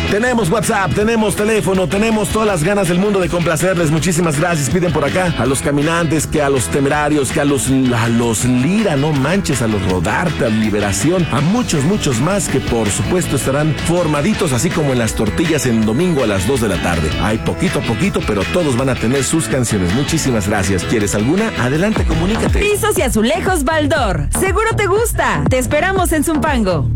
Tenemos WhatsApp, tenemos teléfono, tenemos todas las ganas del mundo de complacerles. Muchísimas gracias. Piden por acá a los Caminantes, que a los Temerarios, que a los Lira, no manches, a los Rodarte, a Liberación, a muchos más que por supuesto estarán formaditos así como en las tortillas en domingo a las 2 de la tarde. Hay poquito a poquito, pero todos van a tener sus canciones. Muchísimas gracias. ¿Quieres alguna? Adelante, comunícate. Pisos y Azulejos Baldor. Seguro te gusta. Te esperamos en Zumpango.